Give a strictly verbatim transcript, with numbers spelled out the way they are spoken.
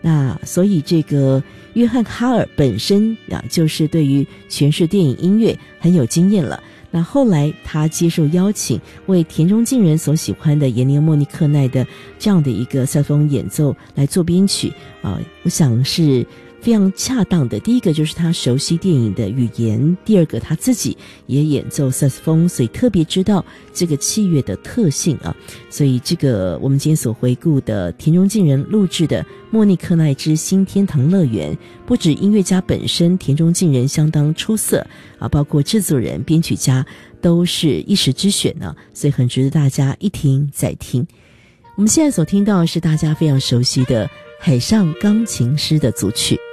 那所以这个约翰哈尔本身啊，就是对于诠释电影音乐很有经验了。那后来他接受邀请，为田中敬人所喜欢的延年莫尼克奈的这样的一个萨克斯风演奏来做编曲啊、呃，我想是非常恰当的。第一个就是他熟悉电影的语言，第二个他自己也演奏萨克斯风，所以特别知道这个器乐的特性啊。所以这个我们今天所回顾的田中敬人录制的莫尼克奈之新天堂乐园，不止音乐家本身田中敬人相当出色啊，包括制作人、编曲家都是一时之选呢，所以很值得大家一听再听。我们现在所听到的是大家非常熟悉的海上钢琴师的组曲。